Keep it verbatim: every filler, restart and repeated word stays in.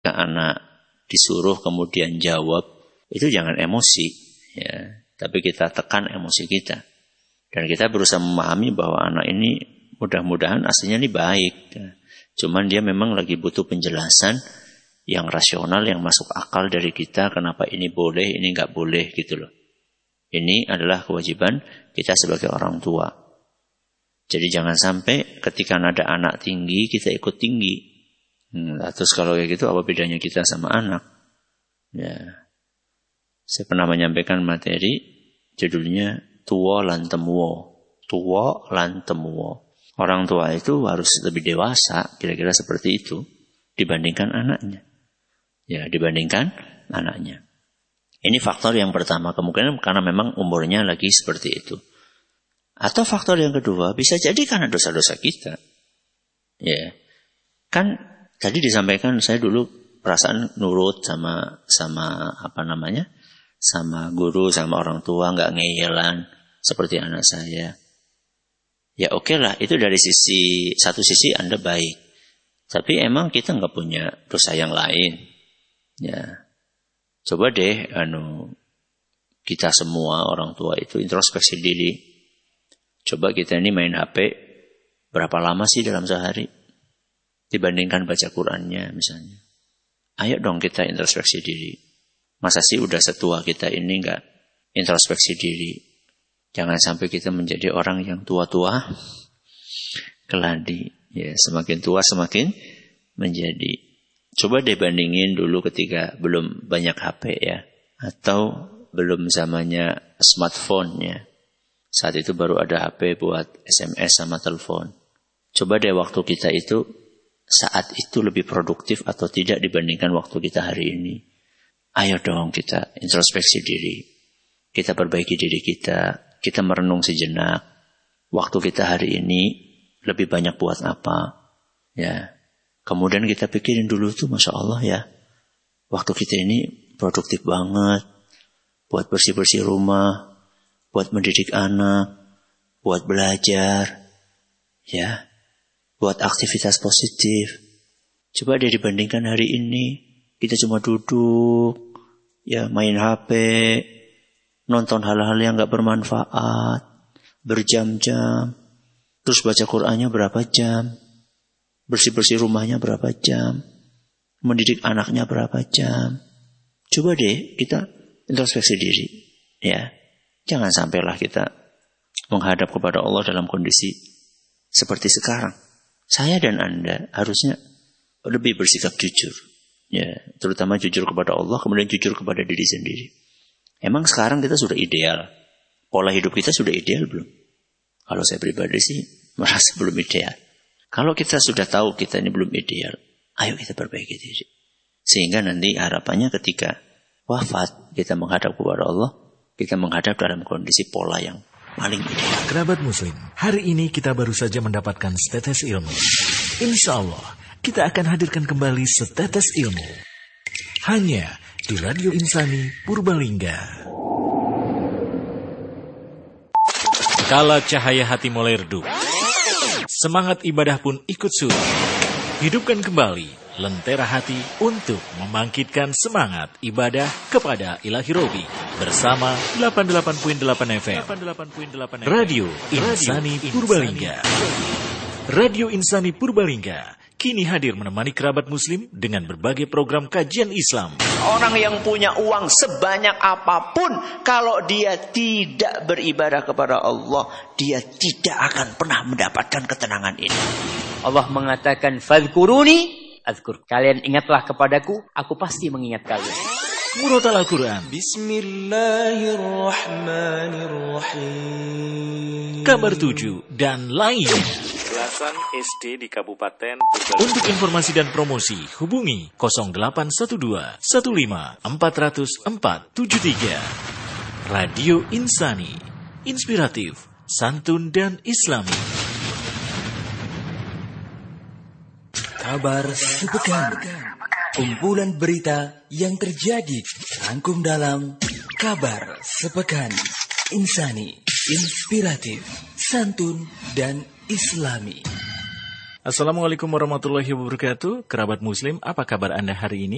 Ketika anak disuruh kemudian jawab, itu jangan emosi, ya. Tapi kita tekan emosi kita. Dan kita berusaha memahami bahwa anak ini mudah-mudahan aslinya ini baik. Ya. Cuman dia memang lagi butuh penjelasan yang rasional, yang masuk akal dari kita. Kenapa ini boleh, ini nggak boleh gitu loh. Ini adalah kewajiban kita sebagai orang tua. Jadi jangan sampai ketika ada anak tinggi, kita ikut tinggi. Hmm, terus kalau kayak gitu, apa bedanya kita sama anak? Ya. Saya pernah menyampaikan materi, judulnya Tuwa lan Temuwo. Tuwa lan Temuwo. Orang tua itu harus lebih dewasa, kira-kira seperti itu, dibandingkan anaknya. Ya, dibandingkan anaknya. Ini faktor yang pertama, kemungkinan karena memang umurnya lagi seperti itu. Atau faktor yang kedua, bisa jadi karena dosa-dosa kita. Ya, kan tadi disampaikan saya dulu perasaan nurut sama sama apa namanya, sama guru, sama orang tua, nggak ngeyelan seperti anak saya. Ya oke okay lah, itu dari sisi satu sisi Anda baik. Tapi emang kita nggak punya dosa yang lain. Ya, coba deh, anu kita semua orang tua itu introspeksi diri. Coba kita ini main H P berapa lama sih dalam sehari? Dibandingkan baca Qur'annya misalnya. Ayo dong kita introspeksi diri. Masa sih udah setua kita ini enggak introspeksi diri? Jangan sampai kita menjadi orang yang tua-tua keladi. Ya, semakin tua semakin menjadi. Coba deh bandingin dulu ketika belum banyak H P ya. Atau belum zamannya smartphone ya. Saat itu baru ada H P buat S M S sama telepon. Coba deh waktu kita itu saat itu lebih produktif atau tidak dibandingkan waktu kita hari ini. Ayo dong kita introspeksi diri. Kita perbaiki diri kita. Kita merenung sejenak. Waktu kita hari ini lebih banyak buat apa? Ya. Kemudian kita pikirin dulu tuh, Masya Allah ya. Waktu kita ini produktif banget. Buat bersih-bersih rumah. Buat mendidik anak, buat belajar, ya, buat aktivitas positif. Coba deh dibandingkan hari ini, kita cuma duduk, ya, main H P, nonton hal-hal yang nggak bermanfaat, berjam-jam, terus baca Qur'annya berapa jam, bersih-bersih rumahnya berapa jam, mendidik anaknya berapa jam. Coba deh kita introspeksi diri, ya. Jangan sampailah kita menghadap kepada Allah dalam kondisi seperti sekarang. Saya dan Anda harusnya lebih bersikap jujur. Ya, terutama jujur kepada Allah, kemudian jujur kepada diri sendiri. Emang sekarang kita sudah ideal? Pola hidup kita sudah ideal belum? Kalau saya pribadi sih merasa belum ideal. Kalau kita sudah tahu kita ini belum ideal, ayo kita perbaiki diri. Sehingga nanti harapannya ketika wafat kita menghadap kepada Allah, kita menghadap dalam kondisi pola yang paling ideal. Kerabat Muslim, hari ini kita baru saja mendapatkan setetes ilmu. Insya Allah, kita akan hadirkan kembali setetes ilmu. Hanya di Radio Insani Purbalingga. Kala cahaya hati mulai redup, semangat ibadah pun ikut surut. Hidupkan kembali lentera hati untuk membangkitkan semangat ibadah kepada Ilahi Robi bersama delapan puluh delapan koma delapan F M Radio Insani Purbalingga. Radio Insani Purbalingga kini hadir menemani kerabat muslim dengan berbagai program kajian Islam. Orang yang punya uang sebanyak apapun, kalau dia tidak beribadah kepada Allah, dia tidak akan pernah mendapatkan ketenangan ini. Allah mengatakan, "Fadhkuruni azkur." Kalian ingatlah kepadaku, aku pasti mengingat kalian. Murotal Al-Quran, Bismillahirrahmanirrahim, Kabar tujuh, dan lain. Belasan S D di Kabupaten Purbalingga. Untuk informasi dan promosi, hubungi nol delapan satu dua satu lima empat nol nol empat tujuh tiga. Radio Insani, inspiratif, santun dan islami. kabar sepekan. Kumpulan berita yang terjadi rangkum dalam Kabar Sepekan. Insani, inspiratif, santun, dan islami. Assalamualaikum warahmatullahi wabarakatuh. Kerabat muslim, apa kabar Anda hari ini?